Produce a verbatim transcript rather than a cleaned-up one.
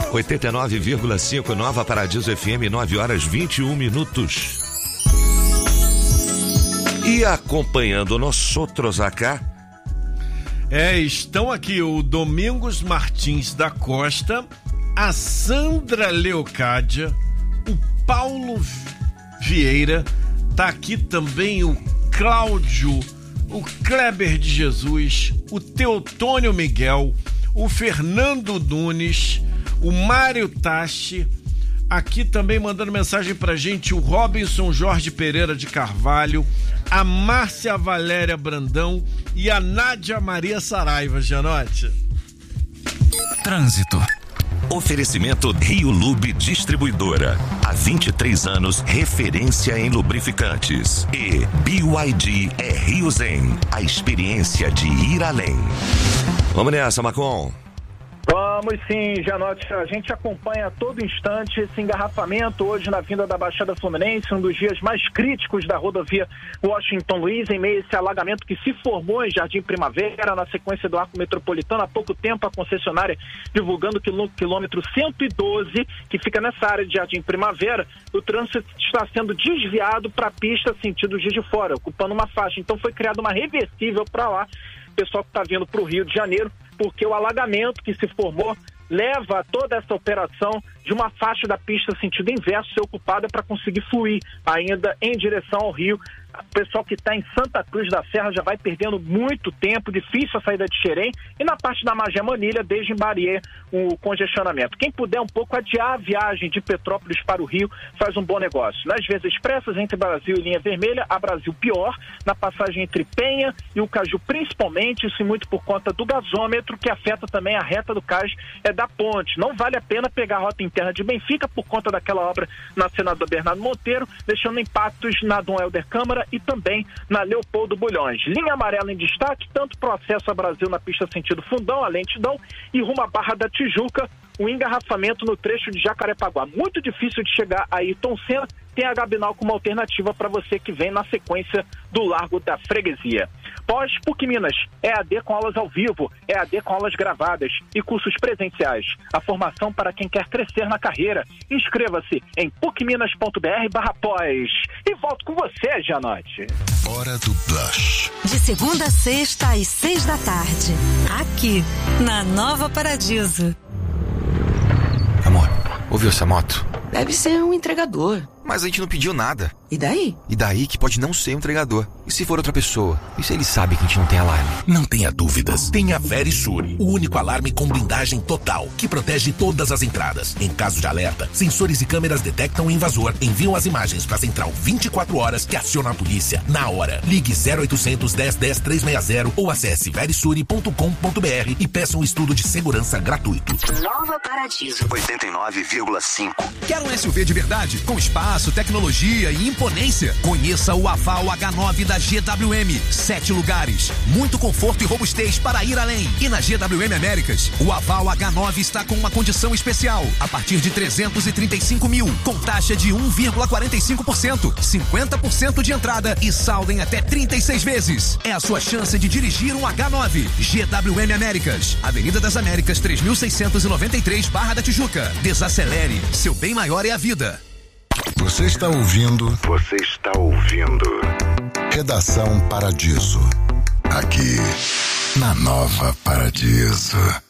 oitenta e nove vírgula cinco, Nova Paradiso F M, nove horas vinte e um minutos. E acompanhando nós outros acá. É, estão aqui o Domingos Martins da Costa, a Sandra Leocádia, o Paulo Vieira, tá aqui também o Cláudio, o Kleber de Jesus, o Teotônio Miguel, o Fernando Nunes, o Mário Tachi, aqui também mandando mensagem pra gente o Robinson Jorge Pereira de Carvalho, a Márcia Valéria Brandão e a Nádia Maria Saraiva. Gianotti. Trânsito. Oferecimento Rio Lube Distribuidora. Há vinte e três anos, referência em lubrificantes. E B Y D é Rio Zen. A experiência de ir além. Vamos nessa, Macon. Vamos sim, Gianotti. A gente acompanha a todo instante esse engarrafamento hoje na vinda da Baixada Fluminense, um dos dias mais críticos da rodovia Washington Luiz, em meio a esse alagamento que se formou em Jardim Primavera, na sequência do Arco Metropolitano. Há pouco tempo a concessionária divulgando que no quilômetro cento e doze, que fica nessa área de Jardim Primavera, o trânsito está sendo desviado para a pista sentido Juiz de Fora, ocupando uma faixa. Então foi criada uma reversível para lá, pessoal que está vindo para o Rio de Janeiro, porque o alagamento que se formou leva toda essa operação de uma faixa da pista sentido inverso ser ocupada para conseguir fluir ainda em direção ao Rio. O pessoal que está em Santa Cruz da Serra já vai perdendo muito tempo, difícil a saída de Xerém, e na parte da Magé Manilha, desde Imbariê, o congestionamento. Quem puder um pouco adiar a viagem de Petrópolis para o Rio, faz um bom negócio. Nas vias expressas entre Brasil e Linha Vermelha, a Brasil pior, na passagem entre Penha e o Caju principalmente, isso muito por conta do gasômetro, que afeta também a reta do Cais é da ponte. Não vale a pena pegar a rota interna de Benfica por conta daquela obra na Senador Bernardo Monteiro, deixando impactos na Dom Helder Câmara e também na Leopoldo Bulhões. Linha amarela em destaque, tanto para o acesso a Brasil na pista sentido Fundão, a lentidão, e rumo à Barra da Tijuca, o engarrafamento no trecho de Jacarepaguá. Muito difícil de chegar a Ayrton Senna, tem a Gabinal como alternativa para você que vem na sequência do Largo da Freguesia. Pós P U C Minas, E A D com aulas ao vivo, E A D com aulas gravadas e cursos presenciais. A formação para quem quer crescer na carreira. Inscreva-se em pucminas.br barra pós. E volto com você, Gianotti. Hora do Blush. De segunda a sexta às seis da tarde. Aqui, na Nova Paradiso. Amor, ouviu essa moto? Deve ser um entregador. Mas a gente não pediu nada. E daí? E daí que pode não ser um entregador. E se for outra pessoa? E se ele sabe que a gente não tem alarme? Não tenha dúvidas. Tem a Verisure, o único alarme com blindagem total, que protege todas as entradas. Em caso de alerta, sensores e câmeras detectam o invasor, enviam as imagens para a central vinte e quatro horas, que aciona a polícia na hora. Ligue zero oitocentos, dez, dez, trezentos e sessenta ou acesse verisure ponto com ponto br e peça um estudo de segurança gratuito. Nova Paradiso. oitenta e nove vírgula cinco. Quer um S U V de verdade? Com espaço, tecnologia e imponência? Conheça o Aval H nove da G W M. Sete lugares, muito conforto e robustez para ir além. E na G W M Américas, o Aval H nove está com uma condição especial. A partir de trezentos e trinta e cinco mil, com taxa de um vírgula quarenta e cinco por cento, cinquenta por cento de entrada e saldo em até trinta e seis vezes. É a sua chance de dirigir um H nove. G W M Américas, Avenida das Américas, três mil seiscentos e noventa e três, Barra da Tijuca. Desacelere, seu bem maior é a vida. Você está ouvindo? Você está ouvindo? Redação Paradiso. Aqui, na Nova Paradiso.